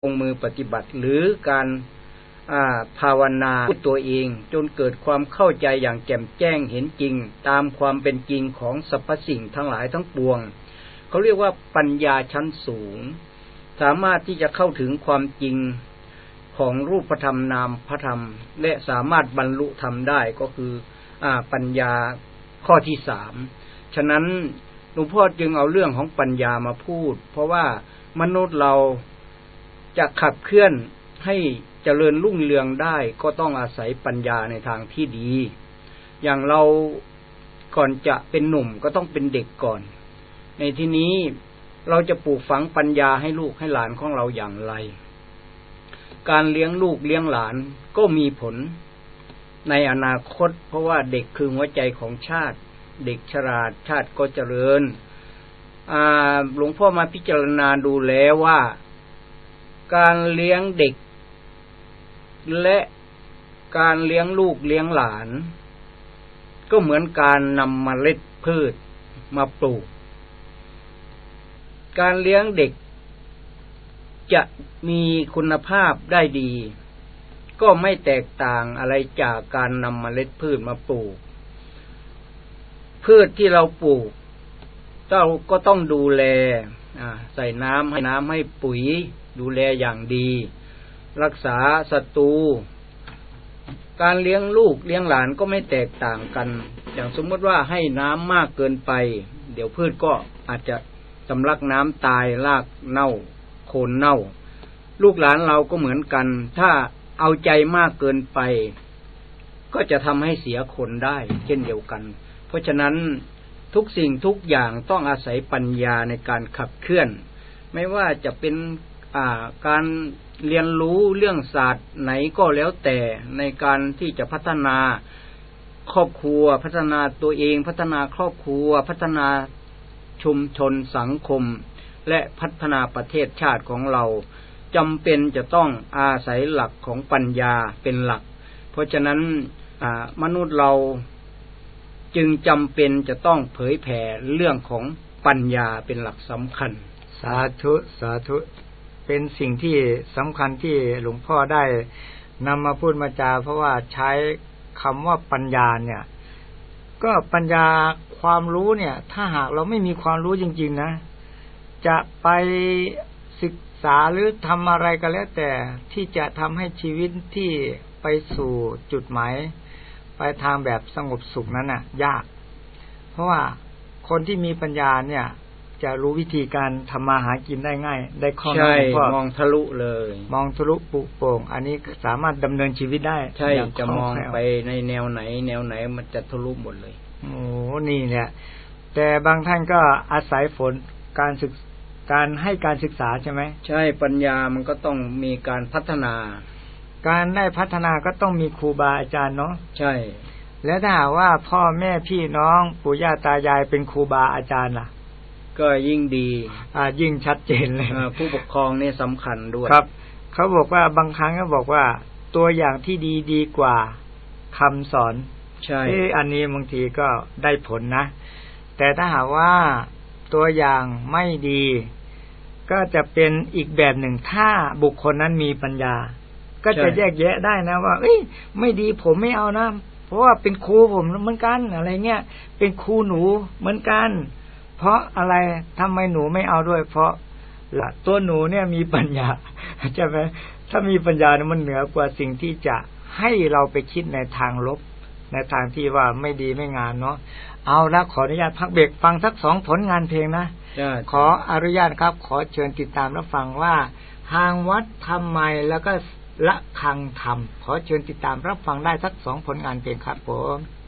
ลงมือปฏิบัติหรือการภาวนาตัวเองจนเกิดความเข้าใจอย่างแจ่มแจ้งเห็นจริงตามความเป็นจริงของสรรพสิ่งทั้งหลายทั้งปวงเขาเรียกว่าปัญญาชั้นสูงสามารถที่จะเข้าถึงความจริงของรูปธรรมนามธรรมและสามารถบรรลุธรรมได้ก็คือปัญญาข้อที่3ฉะนั้นหลวงพ่อจึงเอาเรื่องของปัญญามาพูดเพราะว่ามนุษย์เราจะขับเคลื่อนให้เจริญรุ่งเรืองได้ก็ต้องอาศัยปัญญาในทางที่ดีอย่างเราก่อนจะเป็นหนุ่มก็ต้องเป็นเด็กก่อนในที่นี้เราจะปลูกฝังปัญญาให้ลูกให้หลานของเราอย่างไรการเลี้ยงลูกเลี้ยงหลานก็มีผลในอนาคตเพราะว่าเด็กคือหัวใจของชาติเด็กฉลาดชาติก็เจริญหลวงพ่อมาพิจารณาดูแล้วว่าการเลี้ยงเด็กและการเลี้ยงลูกเลี้ยงหลานก็เหมือนการนำเมล็ดพืชมาปลูกการเลี้ยงเด็กจะมีคุณภาพได้ดีก็ไม่แตกต่างอะไรจากการนำเมล็ดพืชมาปลูกพืชที่เราปลูกเราก็ต้องดูแลใส่น้ำให้ปุ๋ยดูแลอย่างดีรักษาศัตรูการเลี้ยงลูกเลี้ยงหลานก็ไม่แตกต่างกันอย่างสมมติว่าให้น้ำมากเกินไปเดี๋ยวพืชก็อาจจะสำลักน้ำตายรากเน่าโคนเน่าลูกหลานเราก็เหมือนกันถ้าเอาใจมากเกินไปก็จะทำให้เสียคนได้เช่นเดียวกันเพราะฉะนั้นทุกสิ่งทุกอย่างต้องอาศัยปัญญาในการขับเคลื่อนไม่ว่าจะเป็นการเรียนรู้เรื่องศาสตร์ไหนก็แล้วแต่ในการที่จะพัฒนาครอบครัวพัฒนาตัวเองพัฒนาครอบครัวพัฒนาชุมชนสังคมและพัฒนาประเทศชาติของเราจำเป็นจะต้องอาศัยหลักของปัญญาเป็นหลักเพราะฉะนั้นมนุษย์เราจึงจำเป็นจะต้องเผยแผ่เรื่องของปัญญาเป็นหลักสำคัญสาธุสาธุเป็นสิ่งที่สำคัญที่หลวงพ่อได้นำมาพูดมาจาเพราะว่าใช้คำว่าปัญญาเนี่ยก็ปัญญาความรู้เนี่ยถ้าหากเราไม่มีความรู้จริงๆนะจะไปศึกษาหรือทำอะไรก็แล้วแต่ที่จะทำให้ชีวิตที่ไปสู่จุดหมายไปทางแบบสงบสุขนั้นน่ะยากเพราะว่าคนที่มีปัญญาเนี่ยจะรู้วิธีการทำมาหากินได้ง่ายได้คล่องมองทะลุเลยมองทะลุปุโป่งอันนี้สามารถดำเนินชีวิตได้ใช่จะมองไปในแนวไหนมันจะทะลุหมดเลยโอ้นี่เนี่ยแต่บางท่านก็อาศัยฝนการให้การศึกษาใช่ไหมใช่ปัญญามันก็ต้องมีการพัฒนาการได้พัฒนาก็ต้องมีครูบาอาจารย์เนาะใช่แล้วถ้าหากว่าพ่อแม่พี่น้องปู่ย่าตายายเป็นครูบาอาจารย์ล่ะก็ยิ่งดียิ่งชัดเจนเลยผู้ปกครองนี่สำคัญด้วยครับเขาบอกว่าบางครั้งก็บอกว่าตัวอย่างที่ดีกว่าคำสอนใช่อันนี้บางทีก็ได้ผลนะแต่ถ้าหากว่าตัวอย่างไม่ดีก็จะเป็นอีกแบบหนึ่งถ้าบุคคลนั้นมีปัญญาก็จะแยกแยะได้นะว่าไม่ดีผมไม่เอานะเพราะว่าเป็นครูผมเหมือนกันอะไรเงี้ยเป็นครูหนูเหมือนกันเพราะอะไรทำไมหนูไม่เอาด้วยเพราะตัวหนูเนี่ยมีปัญญาใช่ไหมถ้ามีปัญญาเนี่ยมันเหนือกว่าสิ่งที่จะให้เราไปคิดในทางลบในทางที่ว่าไม่ดีไม่งามเนาะเอาละขออนุญาตพักเบรกฟังสัก2ผลงานเพลงนะขออนุญาตครับขอเชิญติดตามรับฟังว่าทางวัดทำไมแล้วก็ละคังธรรมขอเชิญติดตามรับฟังได้สัก2ผลงานเพลงครับผม